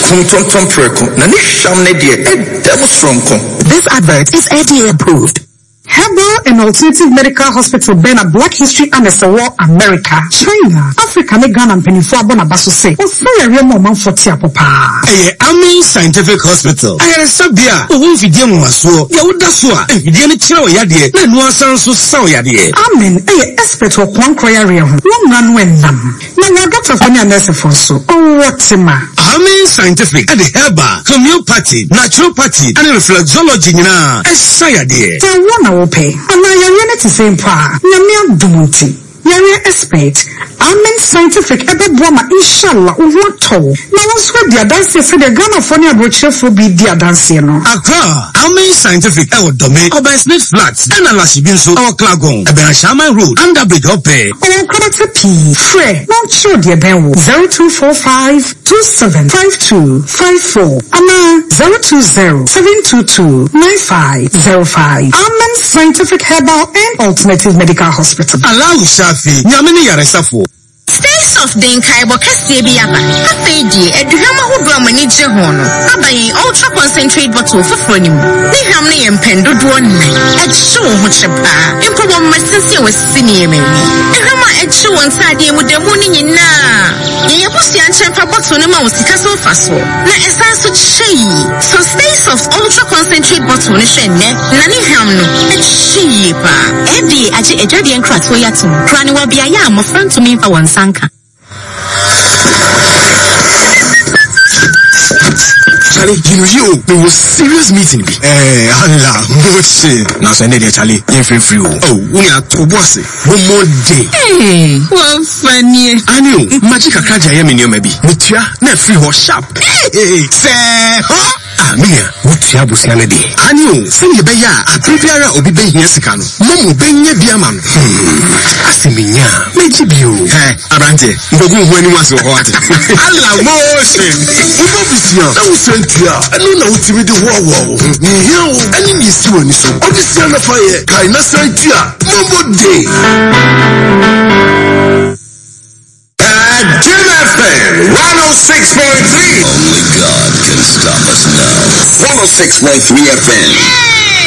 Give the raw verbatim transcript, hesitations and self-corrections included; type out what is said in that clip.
from tom tom preko na ni sham ne de e dem stronko. This advert is A D A approved. Herbal and Alternative Medical Hospital Ben a Black History and a War America, China, Africa, Ghana and Penifua Bonabaso say, or say a real man for Tia Papa. Eh, Amin Scientific Hospital. I had a sabia, who if you didn't was so, you would that's what, if you didn't tell Yadi, then no sounds so sour Yadi. Amin, eh, expert of one Korea, long run when them. Now I got a funny nurse for so, oh, what's a man? Amin Scientific, and the herbal, homeopathy, naturopathy, and reflexology, na, a sayadi. The one pay. And I am ready to say, Pa, Namia Dumunti, Yari expert, Amen Scientific, Ebe Broma, Inshallah, Uwato. Now, what's what the dance for the Ghana for your brochure for be the dance, you know? Accra, Amen Scientific, our domain, or by Smith Flats, and a Lashibinso, our Klagon, a Benashama Road, under Bridge Ope. Oh, Karate P, Frey, not sure, dear Ben, zero two four five two seven five two five four, Ama zero two zero seven two two nine five zero five. Amen Scientific Herbal and Alternative Medical Hospital. Allow Shafi, Yamini Yaresafo. Stay soft, then Kaibo Castiabiaba. Afedi, a drama who drama need Jehono. Abai, ultra concentrate bottle for Fronim. They hamley and pendo one night. At show much a bar. Improba my sincere was senior me. A hammer at show on Saturday with the morning in na. Yapusian champa box on a mouse, castle faso. Na esanso chey. So stay soft, ultra concentrate bottle on a shene. Nani hamno. At sheepa. Eddie, aji a jadi and crack for yatum. Cranny will be a yam of front to me for one sanka. Charlie, you know you, there was serious meeting. Eh, Allah, no shit. Now, so I Charlie, you're free free. Oh, we are two bosses. One more day. Hey, well, funny. I knew, magic a kaja yam in your maybe. Mutia, not free or sharp. Hey, say, huh? Ah, Mia, what you have seen a day. I knew, send your beya, a prepare or be being here, Sikano. Momo, being your diamond. Hmm, Asimia, maybe you. Hey, Arante, go when you was what. Allah, motion. That was sent here. I don't know what to be the war war. You, I need you to any so. On the sun of fire, Kaina sent here. Momo day. Jim F M one oh six point three. Only God can stop us now. one oh six point three F M.